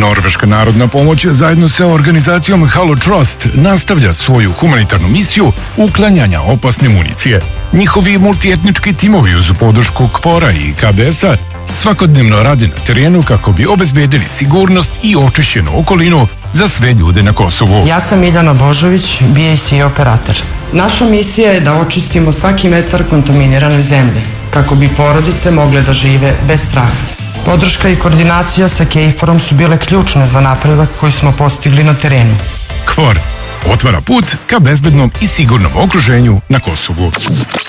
Norveška narodna pomoć zajedno sa organizacijom Halo Trust nastavlja svoju humanitarnu misiju uklanjanja opasne municije. Njihovi multietnički timovi uz podršku KFOR-a i KBS-a svakodnevno rade na terenu kako bi obezbedili sigurnost i očišćenu okolinu za sve ljude na Kosovu. Ja sam Miljana Božović, BAC operator. Naša misija je da očistimo svaki metar kontaminirane zemlje, kako bi porodice mogle da žive bez straha. Podrška i koordinacija sa KFOR-om su bile ključne za napredak koji smo postigli na terenu. KFOR otvara put ka bezbednom i sigurnom okruženju na Kosovu.